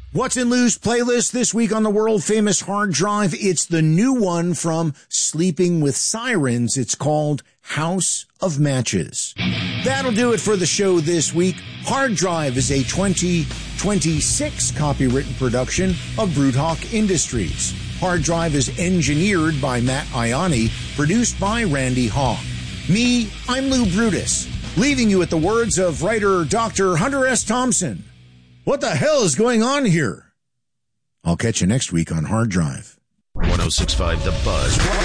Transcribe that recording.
What's in Lou's playlist this week on the world-famous hard drive? It's the new one from Sleeping with Sirens. It's called House of Matches. That'll do it for the show this week. Hard Drive is a 2026 copywritten production of Broodhawk Industries. Hard Drive is engineered by Matt Ianni, produced by Randy Hawk. Me, I'm Lou Brutus, leaving you at the words of writer Dr. Hunter S. Thompson. What the hell is going on here? I'll catch you next week on Hard Drive. 106.5 The Buzz.